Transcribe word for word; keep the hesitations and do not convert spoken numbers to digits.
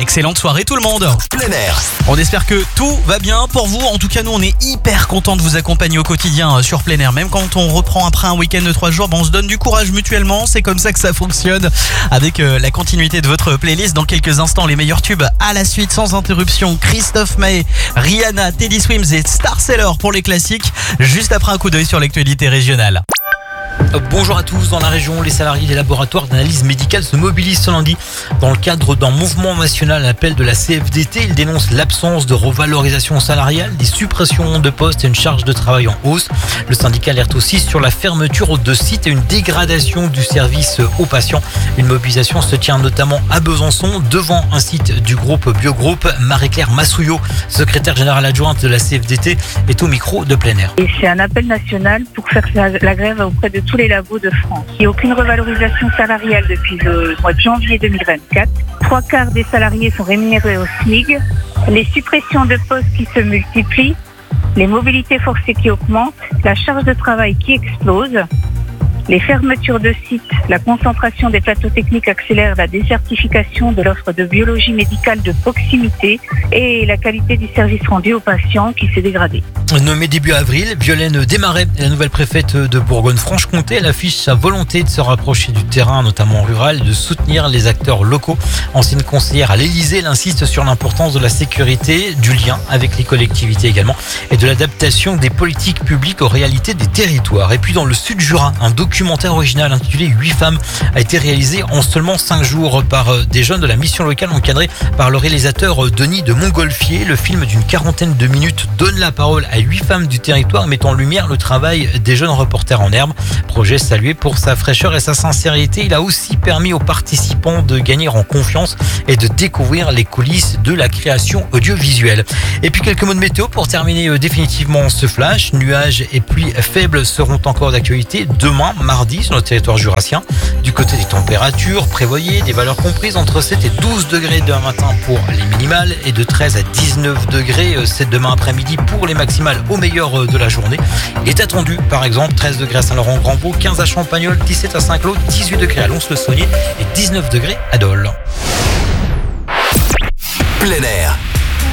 excellente soirée tout le monde. Plein air. On espère que tout va bien pour vous. En tout cas, nous, on est hyper contents de vous accompagner au quotidien sur plein air. Même quand on reprend après un week-end de trois jours, ben on se donne du courage mutuellement. C'est comme ça que ça fonctionne. Avec euh, la continuité de votre playlist. Dans quelques instants, les meilleurs tubes à la suite sans interruption. Christophe Maé, Rihanna, Teddy Swims et Star Sailor pour les classiques. Juste après un coup d'œil sur l'actualité régionale. Bonjour à tous. Dans la région, les salariés des laboratoires d'analyse médicale se mobilisent ce lundi dans le cadre d'un mouvement national à l'appel de la C F D T. Ils dénoncent l'absence de revalorisation salariale, des suppressions de postes et une charge de travail en hausse. Le syndicat alerte aussi sur la fermeture de sites et une dégradation du service aux patients. Une mobilisation se tient notamment à Besançon, devant un site du groupe Biogroupe. Marie-Claire Massouillot, secrétaire générale adjointe de la C F D T, est au micro de plein air. Et c'est un appel national pour faire la, la grève auprès de tous les labos de France. Il n'y a aucune revalorisation salariale depuis le mois de janvier deux mille vingt-quatre. Trois quarts des salariés sont rémunérés au S M I G. Les suppressions de postes qui se multiplient, les mobilités forcées qui augmentent, la charge de travail qui explose, les fermetures de sites, la concentration des plateaux techniques accélère la désertification de l'offre de biologie médicale de proximité et la qualité du service rendu aux patients qui s'est dégradée. Nommée début avril, Violaine Desmarais, la nouvelle préfète de Bourgogne-Franche-Comté, elle affiche sa volonté de se rapprocher du terrain, notamment rural, et de soutenir les acteurs locaux. Ancienne conseillère à l'Élysée, elle insiste sur l'importance de la sécurité, du lien avec les collectivités également, et de l'adaptation des politiques publiques aux réalités des territoires. Et puis dans le Sud Jura, un documentaire original intitulé huit femmes a été réalisé en seulement cinq jours par des jeunes de la mission locale encadrés par le réalisateur Denis de Montgolfier. Le film d'une quarantaine de minutes donne la parole à huit femmes du territoire, mettant en lumière le travail des jeunes reporters en herbe. Projet salué pour sa fraîcheur et sa sincérité. Il a aussi permis aux participants de gagner en confiance et de découvrir les coulisses de la création audiovisuelle. Et puis quelques mots de météo pour terminer définitivement ce flash. Nuages et pluies faibles seront encore d'actualité demain, mardi, sur notre territoire jurassien. Du côté des températures, prévoyez des valeurs comprises entre sept et douze degrés demain matin pour les minimales et de treize à dix-neuf degrés c'est demain après-midi pour les maximales au meilleur de la journée. Il est attendu par exemple treize degrés à Saint-Laurent-Grand-Beau, quinze à Champagnole, dix-sept à Saint-Claude, dix-huit degrés à Lons-le-Saunier et dix-neuf degrés à Dole. Plein air.